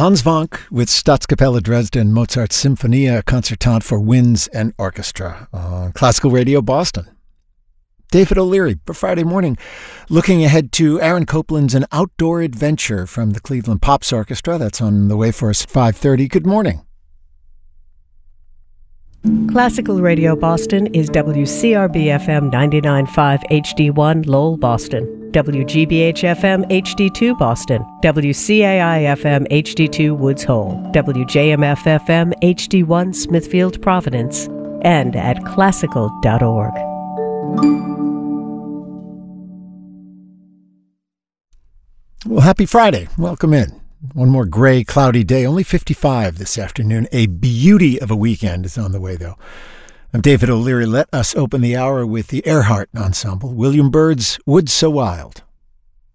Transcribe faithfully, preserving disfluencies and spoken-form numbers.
Hans Wank with Staatskapelle Dresden, Mozart's Symphonia Concertante for Winds and Orchestra on Classical Radio Boston. David O'Leary for Friday morning, looking ahead to Aaron Copland's An Outdoor Adventure from the Cleveland Pops Orchestra. That's on the way for us at five thirty. Good morning. Classical Radio Boston is W C R B F M ninety-nine point five H D one Lowell, Boston, W G B H F M H D two Boston, W C A I F M H D two Woods Hole, W J M F F M H D one Smithfield, Providence, and at classical dot org. Well, happy Friday. Welcome in. One more gray, cloudy day. Only fifty-five this afternoon. A beauty of a weekend is on the way, though. I'm David O'Leary. Let us open the hour with the Earhart Ensemble, William Byrd's Woods So Wild.